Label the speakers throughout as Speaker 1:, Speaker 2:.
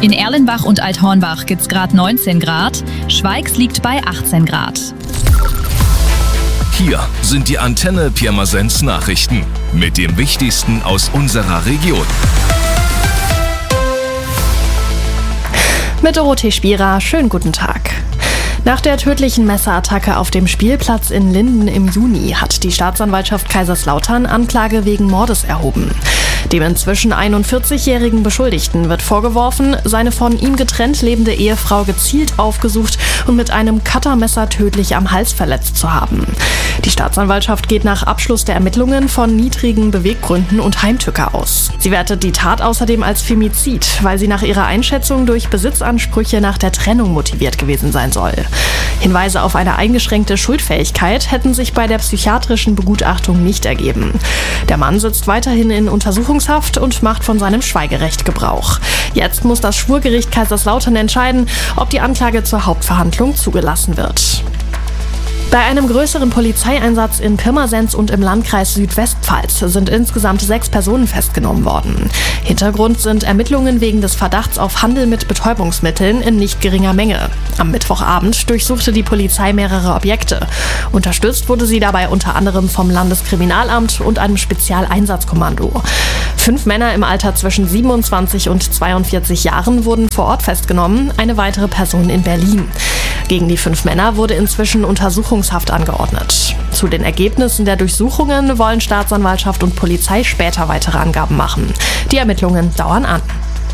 Speaker 1: In Erlenbach und Althornbach gibt's gerade 19 Grad, Schweigs liegt bei 18 Grad.
Speaker 2: Hier sind die Antenne Pirmasens Nachrichten mit dem Wichtigsten aus unserer Region.
Speaker 3: Mit Dorothee Spierer, schönen guten Tag. Nach der tödlichen Messerattacke auf dem Spielplatz in Linden im Juni hat die Staatsanwaltschaft Kaiserslautern Anklage wegen Mordes erhoben. Dem inzwischen 41-jährigen Beschuldigten wird vorgeworfen, seine von ihm getrennt lebende Ehefrau gezielt aufgesucht und mit einem Cuttermesser tödlich am Hals verletzt zu haben. Die Staatsanwaltschaft geht nach Abschluss der Ermittlungen von niedrigen Beweggründen und Heimtücke aus. Sie wertet die Tat außerdem als Femizid, weil sie nach ihrer Einschätzung durch Besitzansprüche nach der Trennung motiviert gewesen sein soll. Hinweise auf eine eingeschränkte Schuldfähigkeit hätten sich bei der psychiatrischen Begutachtung nicht ergeben. Der Mann sitzt weiterhin in Untersuchungshaft und macht von seinem Schweigerecht Gebrauch. Jetzt muss das Schwurgericht Kaiserslautern entscheiden, ob die Anklage zur Hauptverhandlung zugelassen wird. Bei einem größeren Polizeieinsatz in Pirmasens und im Landkreis Südwestpfalz sind insgesamt 6 Personen festgenommen worden. Hintergrund sind Ermittlungen wegen des Verdachts auf Handel mit Betäubungsmitteln in nicht geringer Menge. Am Mittwochabend durchsuchte die Polizei mehrere Objekte. Unterstützt wurde sie dabei unter anderem vom Landeskriminalamt und einem Spezialeinsatzkommando. 5 Männer im Alter zwischen 27 und 42 Jahren wurden vor Ort festgenommen, eine weitere Person in Berlin. Gegen die 5 Männer wurde inzwischen Untersuchungshaft angeordnet. Zu den Ergebnissen der Durchsuchungen wollen Staatsanwaltschaft und Polizei später weitere Angaben machen. Die Ermittlungen dauern an.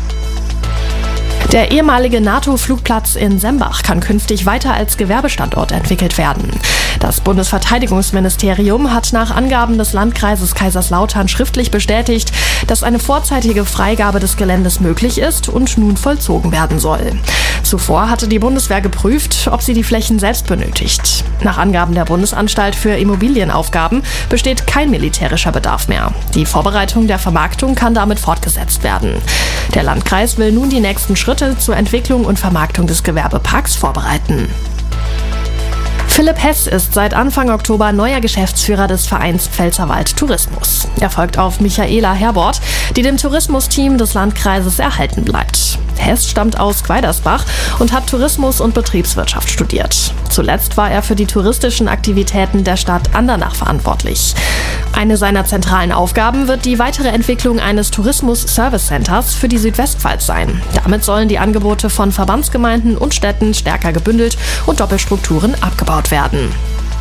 Speaker 3: Der ehemalige NATO-Flugplatz in Sembach kann künftig weiter als Gewerbestandort entwickelt werden. Das Bundesverteidigungsministerium hat nach Angaben des Landkreises Kaiserslautern schriftlich bestätigt, dass eine vorzeitige Freigabe des Geländes möglich ist und nun vollzogen werden soll. Zuvor hatte die Bundeswehr geprüft, ob sie die Flächen selbst benötigt. Nach Angaben der Bundesanstalt für Immobilienaufgaben besteht kein militärischer Bedarf mehr. Die Vorbereitung der Vermarktung kann damit fortgesetzt werden. Der Landkreis will nun die nächsten Schritte zur Entwicklung und Vermarktung des Gewerbeparks vorbereiten. Philipp Hess ist seit Anfang Oktober neuer Geschäftsführer des Vereins Pfälzerwald Tourismus. Er folgt auf Michaela Herbort, die dem Tourismusteam des Landkreises erhalten bleibt. Hess stammt aus Gweidersbach und hat Tourismus und Betriebswirtschaft studiert. Zuletzt war er für die touristischen Aktivitäten der Stadt Andernach verantwortlich. Eine seiner zentralen Aufgaben wird die weitere Entwicklung eines Tourismus-Service-Centers für die Südwestpfalz sein. Damit sollen die Angebote von Verbandsgemeinden und Städten stärker gebündelt und Doppelstrukturen abgebaut werden.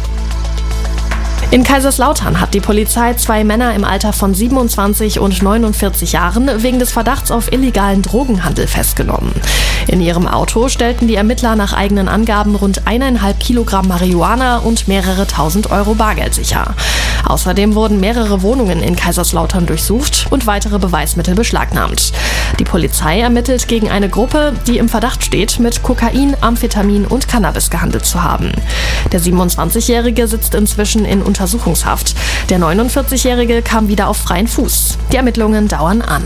Speaker 3: In Kaiserslautern hat die Polizei 2 Männer im Alter von 27 und 49 Jahren wegen des Verdachts auf illegalen Drogenhandel festgenommen. In ihrem Auto stellten die Ermittler nach eigenen Angaben rund 1,5 Kilogramm Marihuana und mehrere tausend Euro Bargeld sicher. Außerdem wurden mehrere Wohnungen in Kaiserslautern durchsucht und weitere Beweismittel beschlagnahmt. Die Polizei ermittelt gegen eine Gruppe, die im Verdacht steht, mit Kokain, Amphetamin und Cannabis gehandelt zu haben. Der 27-Jährige sitzt inzwischen in Untersuchungshaft. Der 49-Jährige kam wieder auf freien Fuß. Die Ermittlungen dauern an.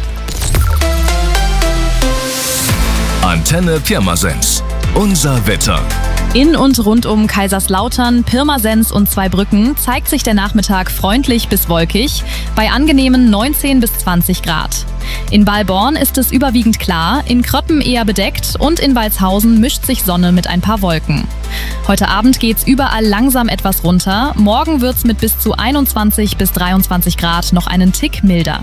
Speaker 2: Antenne Pirmasens. Unser Wetter.
Speaker 1: In und rund um Kaiserslautern, Pirmasens und Zweibrücken zeigt sich der Nachmittag freundlich bis wolkig bei angenehmen 19 bis 20 Grad. In Balborn ist es überwiegend klar, in Kröppen eher bedeckt und in Walshausen mischt sich Sonne mit ein paar Wolken. Heute Abend geht's überall langsam etwas runter. Morgen wird's mit bis zu 21 bis 23 Grad noch einen Tick milder.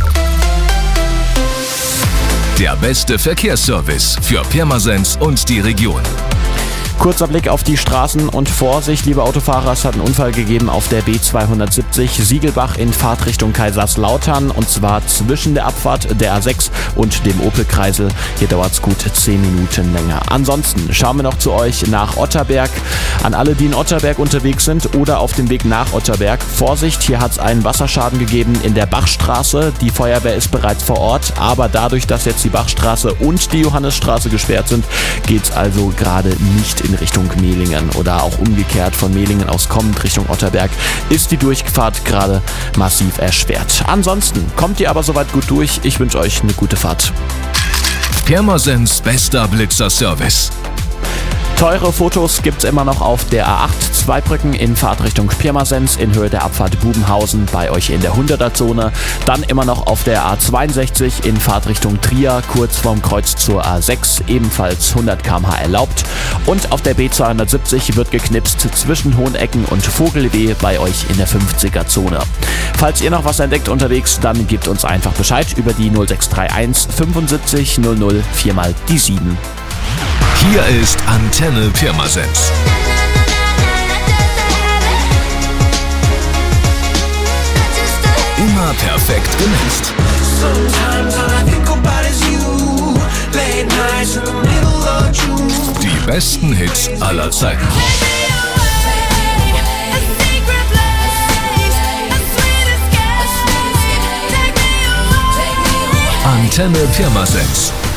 Speaker 2: Der beste Verkehrsservice für Pirmasens und die Region.
Speaker 4: Kurzer Blick auf die Straßen und Vorsicht, liebe Autofahrer, es hat einen Unfall gegeben auf der B270 Siegelbach in Fahrtrichtung Kaiserslautern und zwar zwischen der Abfahrt der A6 und dem Opel-Kreisel. Hier dauert es gut 10 Minuten länger. Ansonsten schauen wir noch zu euch nach Otterberg. An alle, die in Otterberg unterwegs sind oder auf dem Weg nach Otterberg, Vorsicht, hier hat es einen Wasserschaden gegeben in der Bachstraße. Die Feuerwehr ist bereits vor Ort, aber dadurch, dass jetzt die Bachstraße und die Johannesstraße gesperrt sind, geht es also gerade nicht in Richtung Mehlingen oder auch umgekehrt von Mehlingen aus kommend Richtung Otterberg ist die Durchfahrt gerade massiv erschwert. Ansonsten kommt ihr aber soweit gut durch. Ich wünsche euch eine gute Fahrt.
Speaker 2: Pirmasens bester Blitzerservice.
Speaker 4: Teure Fotos gibt's immer noch auf der A8 Zweibrücken in Fahrtrichtung Pirmasens in Höhe der Abfahrt Bubenhausen bei euch in der 100er-Zone. Dann immer noch auf der A62 in Fahrtrichtung Trier kurz vorm Kreuz zur A6, ebenfalls 100 km/h erlaubt. Und auf der B270 wird geknipst zwischen Hohenecken und Vogelweh bei euch in der 50er-Zone. Falls ihr noch was entdeckt unterwegs, dann gebt uns einfach Bescheid über die 0631 75 00 4x7.
Speaker 2: Hier ist Antenne Pirmasens. Immer perfekt gemixt. Die besten Hits aller Zeiten. Antenne Pirmasens.